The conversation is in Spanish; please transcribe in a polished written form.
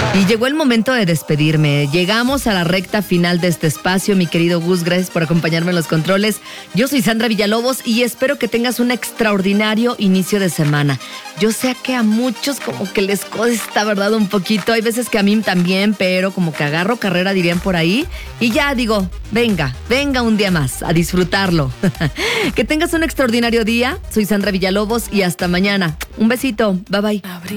Y llegó el momento de despedirme. Llegamos a la recta final de este espacio, mi querido Gus. Gracias por acompañarme en los controles. Yo soy Sandra Villalobos y espero que tengas un extraordinario inicio de semana. Yo sé que a muchos como que les cuesta, ¿verdad? Un poquito. Hay veces que a mí también, pero como que agarro carrera, dirían por ahí. Y ya digo, venga un día más a disfrutarlo. Que tengas un extraordinario día. Soy Sandra Villalobos y hasta mañana. Un besito. Bye bye.